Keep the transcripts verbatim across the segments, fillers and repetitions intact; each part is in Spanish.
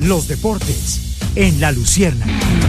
los deportes en La Luciérnaga.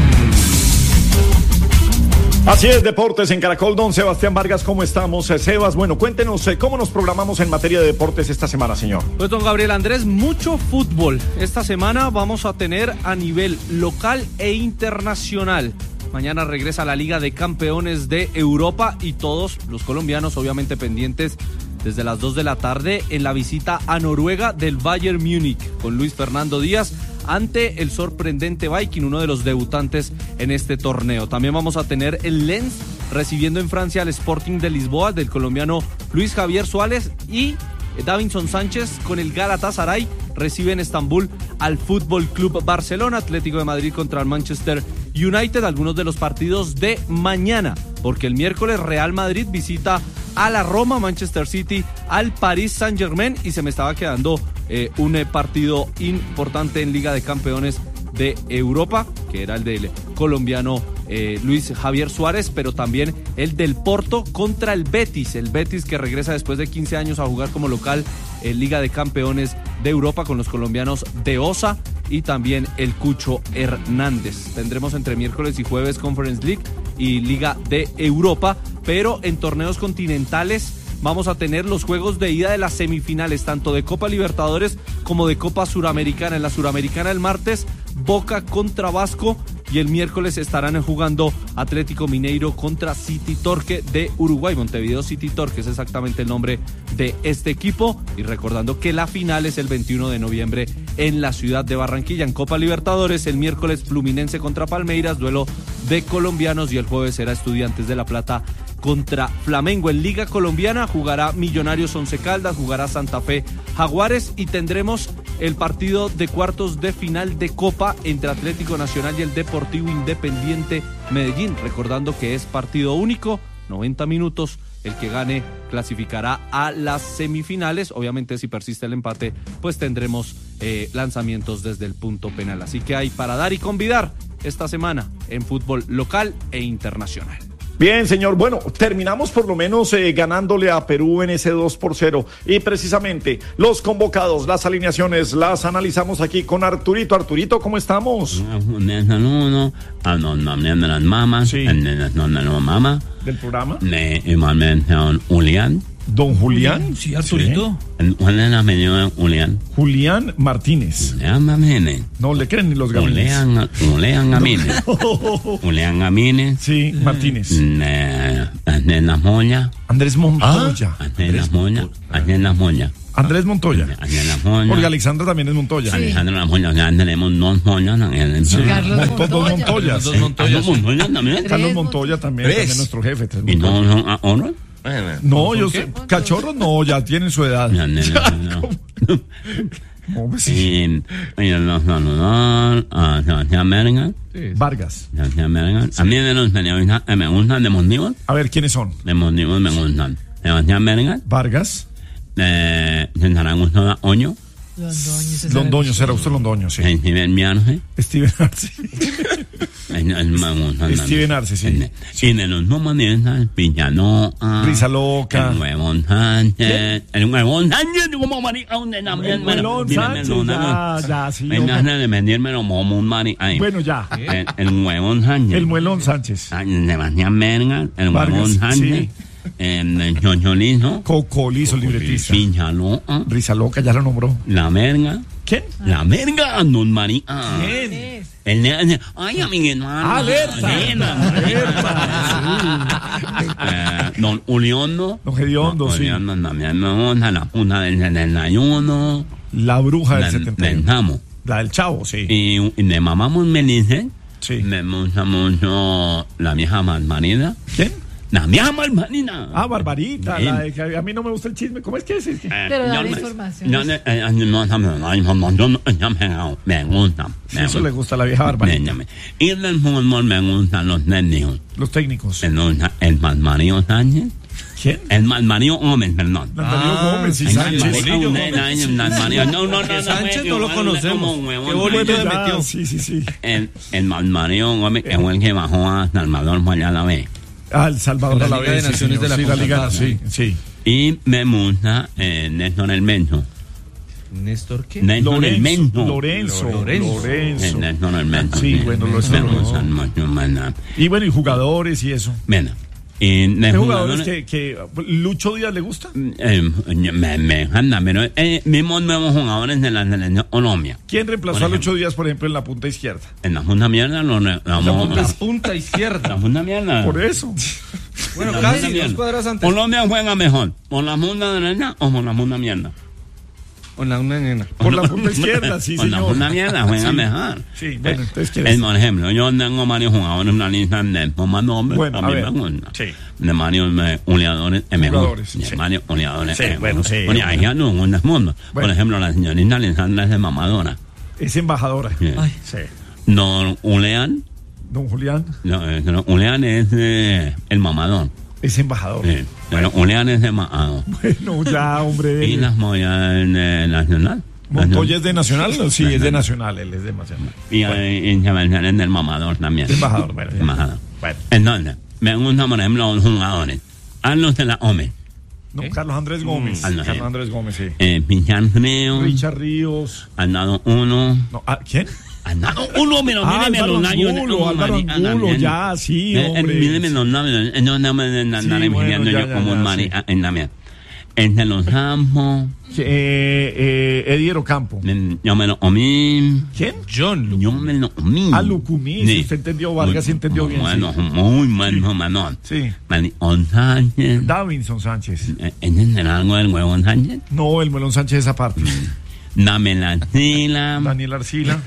Así es, Deportes en Caracol. Don Sebastián Vargas, ¿cómo estamos? Eh, Sebas, bueno, cuéntenos eh, cómo nos programamos en materia de deportes esta semana, señor. Pues, don Gabriel Andrés, mucho fútbol. Esta semana vamos a tener a nivel local e internacional. Mañana regresa la Liga de Campeones de Europa y todos los colombianos obviamente pendientes desde las dos de la tarde en la visita a Noruega del Bayern Múnich con Luis Fernando Díaz ante el sorprendente Viking, uno de los debutantes en este torneo. También vamos a tener el Lens recibiendo en Francia al Sporting de Lisboa del colombiano Luis Javier Suárez, y Davinson Sánchez con el Galatasaray recibe en Estambul al Fútbol Club Barcelona. Atlético de Madrid contra el Manchester United, algunos de los partidos de mañana, porque el miércoles Real Madrid visita a la Roma, Manchester City al Paris Saint-Germain, y se me estaba quedando eh, un eh, partido importante en Liga de Campeones de Europa, que era el del colombiano eh, Luis Javier Suárez, pero también el del Porto contra el Betis, el Betis que regresa después de quince años a jugar como local en Liga de Campeones de Europa con los colombianos de Osa y también el Cucho Hernández. Tendremos entre miércoles y jueves Conference League y Liga de Europa, pero en torneos continentales vamos a tener los juegos de ida de las semifinales, tanto de Copa Libertadores como de Copa Suramericana. En la Suramericana el martes, Boca contra Vasco, y el miércoles estarán jugando Atlético Mineiro contra City Torque de Uruguay. Montevideo City Torque es exactamente el nombre de este equipo, y recordando que la final es el veintiuno de noviembre en la ciudad de Barranquilla. En Copa Libertadores el miércoles Fluminense contra Palmeiras, duelo de colombianos, y el jueves será Estudiantes de La Plata contra Flamengo. En Liga Colombiana jugará Millonarios Once Caldas, jugará Santa Fe Jaguares, y tendremos el partido de cuartos de final de Copa entre Atlético Nacional y el Deportivo Independiente Medellín, recordando que es partido único, noventa minutos, el que gane clasificará a las semifinales. Obviamente si persiste el empate, pues tendremos eh, lanzamientos desde el punto penal, así que hay para dar y convidar esta semana en fútbol local e internacional. Bien, señor. Bueno, terminamos por lo menos eh, ganándole a Perú en ese dos por cero. Y precisamente los convocados, las alineaciones, las analizamos aquí con Arturito. Arturito, ¿cómo estamos? Saludo a los nombres de las mamás, Sí. el de las nombres de las mamás, ¿Del programa? de igualmente don Julián. Don Julián. Sí, Arturito. ¿Cuál es el apellido de Julián? Julián Martínez. Julián Gamínez. No le creen ni los gamines. Julián, Julián Gamínez. Julián Gamínez. Sí, Martínez. De, de las Moñas. Andrés Montoya. De las Moñas. De las Moñas. Andrés Montoya. De las Moñas. Porque Alexandra también es Montoya. Alejandro Las Moñas. Ya tenemos dos Moñas. Sí, Carlos Monto- dos Montoya. Montoyas. Dos Montoyas. Carlos Montoya también. Carlos Montoya también, Tres. también nuestro jefe. tres ¿Y Montoya. no son ahora? No, yo sé. Cachorros no, ya tienen su edad. Ya, no, no, no. No, pues sí. Y, y los saludar a Sebastián Bergan. Vargas. Sebastián Bergan. A mí de los periodistas que me gustan de motivos, A ver, ¿quiénes son? de motivos me gustan. Sebastián Bergan, Vargas. de César Augusto Oño, Londoño, será usted Londoño, sí. Steven Miarce. Steven Arce. Me gustan Steven Arce, sí. Y de los humanistas, Villanoa, Risa Loca. el Huevón Sánchez, el Huevón Sánchez, como marica, donde también, El Huevón Sánchez, ya, ya, sí, me hombre. hace de vendírmelo como un marica. Bueno, ya. El, el Huevón Sánchez. El Muelón Sánchez. Ah, Sebastián Bergan, el Vargas, Huevón Sánchez, sí. el Chocholizo, Cocolizo, el libretista. Pinchaloa, Risa Loca, ya la nombró. la Verga, ¿Quién? la Verga, don Marica. ¿Quién? El de hace, ay, amiguito. Alerta. Eh, Don Uliondo. Don Gediondo, sí. Uliondo también me gusta, la punta del setenta y uno. La bruja del la- setenta y uno. Pensamos. La del Chavo, sí. Y, y de Mamamos Melice, Sí. me gusta mucho la vieja Malmarina. ¿Quién? La vieja Malmarina. Ah, Barbarita. Sí. La de que a mí no me gusta el chisme. ¿Cómo es que es? Es que- Eh, Pero yo da me- información. yo ne- eh, eh, no, no, no, no, no, no, yo no- yo me- me gusta. Sí, me eso gusta. le gusta a la vieja Barbarita. Déjame. Y del fútbol me gustan los técnicos. Los técnicos. Me gusta el Malmario Sánchez. ¿Quién? El Malmario Gómez, perdón. Darío Gómez y Ay, Sánchez. Malmario Gómez, el Malmario- No, no, no, no. Sánchez me- no lo igual conocemos. como huevón. Qué bonito Bueno, le ya, metió. sí, sí, sí. El, el Malmario Gómez, que fue el que bajó a Salvador para allá la vez. Ah, El Salvador La a la Liga de vez. sí, Naciones señor. de la Sí, la Liga, CONCACAF. sí, sí. Y me gusta eh, Néstor El Benzo. ¿Néstor qué? Néstor el Menso. Lorenzo. Lorenzo. Lorenzo. Néstor el Menso. Sí, bueno, lo Me Lorenzo. gustan mucho, mana. Y bueno, y jugadores y eso. Mira, y de ¿Qué jugadores jugadores- que, que Lucho Díaz le gusta? Eh, me, me encanta, pero eh, mismos nuevos jugadores de la selección Colombia. ¿Quién reemplazó Por a Lucho ejemplo. Díaz, por ejemplo, en la punta izquierda? En la punta mierda no no, no, no, La punta izquierda. la punta mierda. Por eso. Bueno, La casi punta dos mierda. cuadras antes. Colombia juega mejor, ¿por la punta derecha o por la punta mierda? Con la una nena. Por la punta izquierda, sí, Por la señor. punta mierda juega Sí. mejor. Sí, bueno, entonces, ¿qué Eh, es? Por ejemplo, yo tengo varios jugadores en una lista de más nombres. Bueno, a a mí ver, me gusta. sí. De varios eh, goleadores es mejor. Jugadores, De sí. varios goleadores Sí, es bueno, mejor. sí, Bueno, bueno. hay ya no en el mundo. Por Bueno. ejemplo, la señorita Alessandra es de mamadora. Es embajadora. Sí. Ay. Sí. Don Ulean, Don Julián no, eh, no, Ulean es eh, el mamador. es embajador. Sí. Pero Ulean es de mamador. Bueno, ya, hombre. Y las Moya eh, nacional. ¿Montoya es de Nacional? No, sí, es de Nacional, él es de Nacional. Y eh, en Sebastián es del mamador también. De embajador, bueno, ya. Embajador. Bueno. Entonces, me gustan, por ejemplo, los jugadores. Carlos de la Ome. No, ¿Qué? Carlos Andrés Gómez. Ah, no, Carlos eh. Andrés Gómez, sí. Eh, Pichar Río. Richard Ríos. Han dado uno. No, ah, ¿quién? Han dado uno, pero Ah, míreme Álvaro los labios. Angulo, Oh, Álvaro marica, Angulo, también. ya, sí, Eh, eh, hombre. Míreme los labios. eh, No, no me de andar Sí, bueno, envidiando ya, yo ya, como ya, un sí. marica en la mía. Entre los campos. Eh, eh, Ediero Campo. eh, Yo me lo comí. ¿Quién? John Lu. Yo me lo comí. Ah, lo comí, si usted entendió, Vargas sí entendió bien, Bueno, sí. muy bueno, Manón. Sí. Manicón Sánchez. Davinson Sánchez. Eh, ¿Entienden algo del huevón Sánchez? No, el Melón Sánchez esa parte. Dame la sila. Daniel Arcila.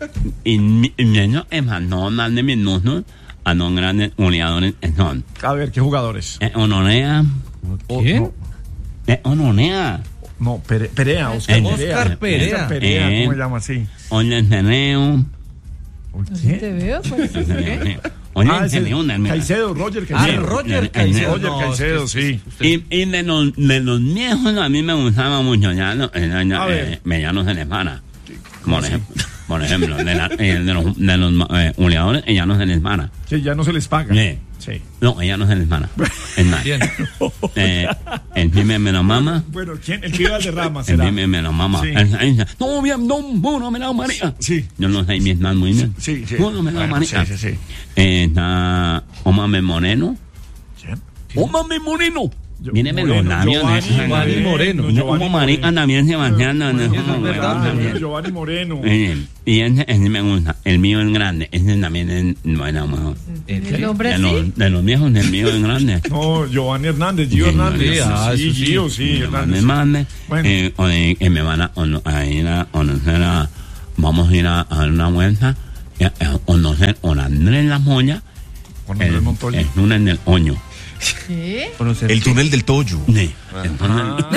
Y mi- y mi- no, es más, no dan de minutos a los grandes goleadores que son. A ver, ¿qué jugadores? Eh, Honorea. ¿Quién? Eh, Honorea. No, Pere- Perea, Oscar Eh, Perea. Oscar Perea. Oscar Perea, Eh. ¿cómo se llama así? Oye, Ceneo. Así te veo, pues. Oye, Ah, ese- Ceneo, una mira. Caicedo, Roger Ah, Caicedo. Roger Eh, Caicedo. Roger No, Caicedo, es que- sí. Y, y de, los, de los viejos a mí me gustaba mucho, ya no, eh, ya, A ver. eh, me- ya no se les para. Por ejemplo, por ejemplo de, la- eh, de los, de los eh, goleadores, ella no se les para. Que ya no se les paga. Sí. Sí. No, ella no se les para. Es más, Bien. eh, el pime me lo mama. Bueno, ¿quién? El que iba al derrama El será. pime me lo mama. Sí. Él- él dice, no, bien, no, no me la María. Sí. Yo no sé Vietnam muy bien. Sí, sí. No, no me la Bueno, María. sí, sí, sí. Eh, está Omame Moreno. ¿Quién? Omame Moreno. Yo- Míreme los Moreno, labios. Giovanni de- Giovanni Moreno. Yo como marica también Sebastián. no, no, Sí, eso como es verdad, marica también. Giovanni Moreno. Eh, y ese, ese me gusta. El mío es grande. Ese también es bueno, mejor. El hombre De sí. los, de los viejos, el mío es grande. No, Giovanni Hernández, Gio Sí, Hernández. sí, ah, sí, eso sí. Gio, sí, Me Hernández. mande. Bueno. Eh, o de- que me van a, o no- a ir a conocer a. Vamos a ir a, a dar una vuelta. eh, A, a conocer a Andrés La Moya. Juan Andrés Montoya. El túnel del Oño. ¿Qué? Conocer El túnel del Toyo. Sí, el túnel-